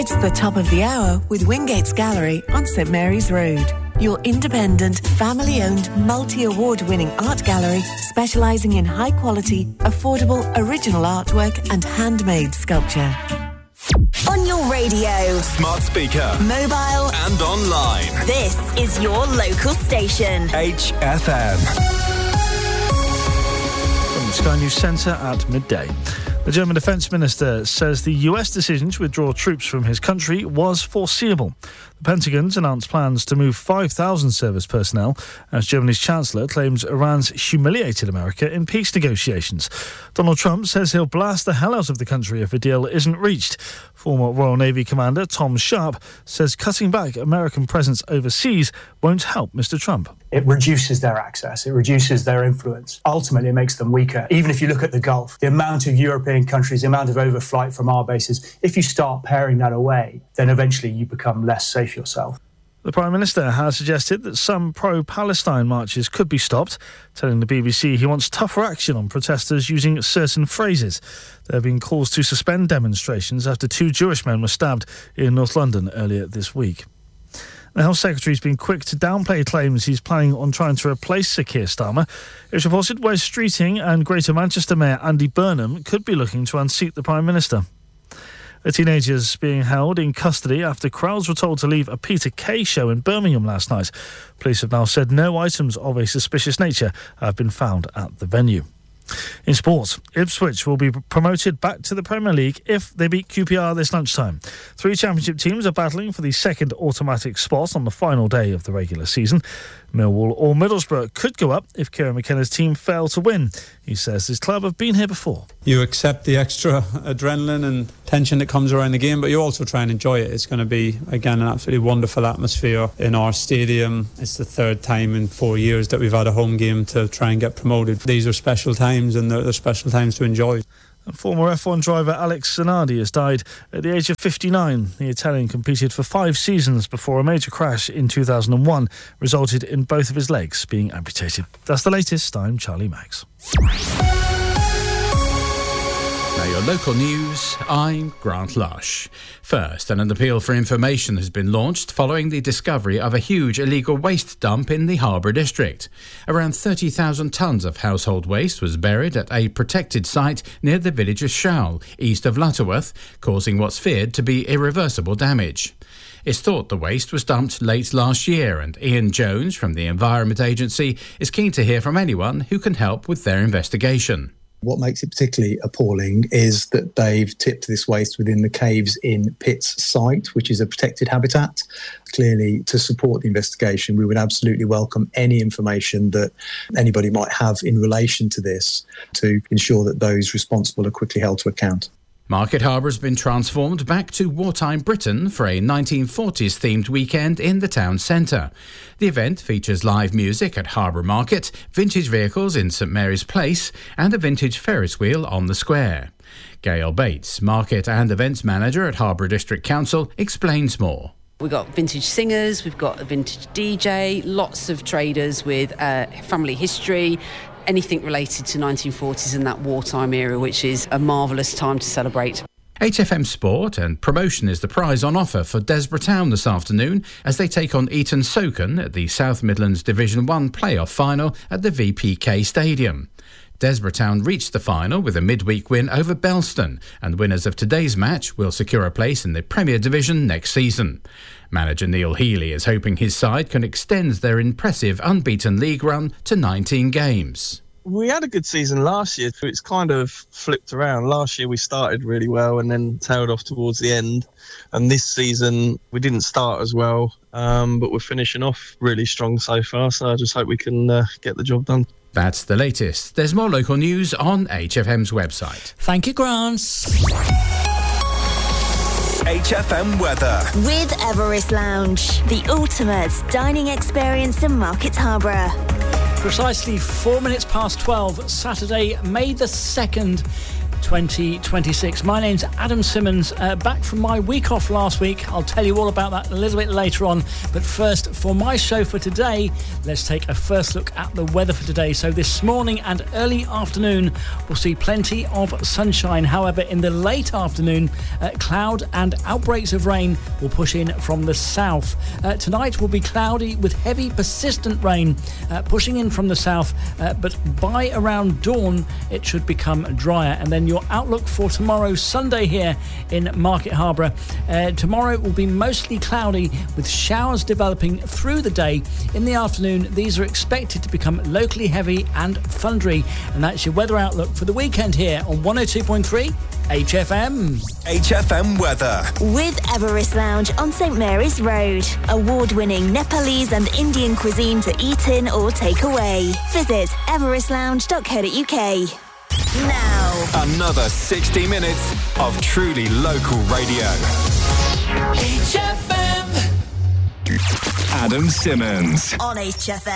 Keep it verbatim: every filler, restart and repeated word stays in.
It's the top of the hour with Wingates Gallery on St Mary's Road. Your independent, family-owned, multi-award-winning art gallery specialising in high-quality, affordable, original artwork and handmade sculpture. On your radio, smart speaker, mobile and online. This is your local station. H F M. From the Sky News Centre at midday. The German Defence Minister says the U S decision to withdraw troops from his country was foreseeable. The Pentagon's announced plans to move five thousand service personnel as Germany's Chancellor claims Iran's humiliated America in peace negotiations. Donald Trump says he'll blast the hell out of the country if a deal isn't reached. Former Royal Navy Commander Tom Sharp says cutting back American presence overseas won't help Mister Trump. It reduces their access, it reduces their influence. Ultimately, it makes them weaker. Even if you look at the Gulf, the amount of European countries, the amount of overflight from our bases, if you start paring that away, then eventually you become less safe yourself. The Prime Minister has suggested that some pro-Palestine marches could be stopped, telling the B B C he wants tougher action on protesters using certain phrases. There have been calls to suspend demonstrations after two Jewish men were stabbed in North London earlier this week. The Health Secretary has been quick to downplay claims he's planning on trying to replace Sir Keir Starmer. It's reported Wes Streeting and Greater Manchester Mayor Andy Burnham could be looking to unseat the Prime Minister. A teenager is being held in custody after crowds were told to leave a Peter Kay show in Birmingham last night. Police have now said no items of a suspicious nature have been found at the venue. In sports, Ipswich will be promoted back to the Premier League if they beat Q P R this lunchtime. Three Championship teams are battling for the second automatic spot on the final day of the regular season. Millwall or Middlesbrough could go up if Kieran McKenna's team fail to win. He says his club have been here before. You accept the extra adrenaline and tension that comes around the game, but you also try and enjoy it. It's going to be, again, an absolutely wonderful atmosphere in our stadium. It's the third time in four years that we've had a home game to try and get promoted. These are special times, and they're, they're special times to enjoy. And former F one driver Alex Zanardi has died at the age of fifty-nine. The Italian competed for five seasons before a major crash in two thousand one resulted in both of his legs being amputated. That's the latest. I'm Charlie Max. Now your local news, I'm Grant Lush. First, an appeal for information has been launched following the discovery of a huge illegal waste dump in the Harbour district. Around thirty thousand tonnes of household waste was buried at a protected site near the village of Showell, east of Lutterworth, causing what's feared to be irreversible damage. It's thought the waste was dumped late last year, and Ian Jones from the Environment Agency is keen to hear from anyone who can help with their investigation. What makes it particularly appalling is that they've tipped this waste within the Caves in Pitts site, which is a protected habitat. Clearly, to support the investigation, we would absolutely welcome any information that anybody might have in relation to this to ensure that those responsible are quickly held to account. Market Harbour has been transformed back to wartime Britain for a nineteen forties themed weekend in the town centre. The event features live music at Harbour Market, vintage vehicles in St Mary's Place and a vintage Ferris wheel on the square. Gail Bates, Market and Events Manager at Harbour District Council, explains more. We've got vintage singers, we've got a vintage D J, lots of traders with uh, family history, anything related to nineteen forties and that wartime era, which is a marvellous time to celebrate. H F M Sport and promotion is the prize on offer for Desborough Town this afternoon as they take on Eton Soken at the South Midlands Division one playoff final at the V P K Stadium. Desborough Town reached the final with a midweek win over Belston, and winners of today's match will secure a place in the Premier Division next season. Manager Neil Healy is hoping his side can extend their impressive unbeaten league run to nineteen games. We had a good season last year. It's kind of flipped around. Last year we started really well and then tailed off towards the end. And this season we didn't start as well, um, but we're finishing off really strong so far. So I just hope we can uh, get the job done. That's the latest. There's more local news on H F M's website. Thank you, Grant. H F M weather. With Everest Lounge, the ultimate dining experience in Market Harbour. Precisely four minutes past twelve, Saturday, May the second. twenty twenty-six. My name's Adam Simmons, uh, back from my week off last week. I'll tell you all about that a little bit later on. But first, for my show for today, let's take a first look at the weather for today. So this morning and early afternoon, we'll see plenty of sunshine. However, in the late afternoon, uh, cloud and outbreaks of rain will push in from the south. Uh, tonight will be cloudy with heavy, persistent rain uh, pushing in from the south, uh, but by around dawn, it should become drier. And then your outlook for tomorrow, Sunday, here in Market Harborough. Uh, tomorrow will be mostly cloudy with showers developing through the day. In the afternoon, these are expected to become locally heavy and thundery. And that's your weather outlook for the weekend here on one oh two point three H F M. H F M weather. With Everest Lounge on St Mary's Road. Award-winning Nepalese and Indian cuisine to eat in or take away. Visit everest lounge dot co dot uk. Now, another sixty minutes of truly local radio. H F M. Adam Simmons on H F M.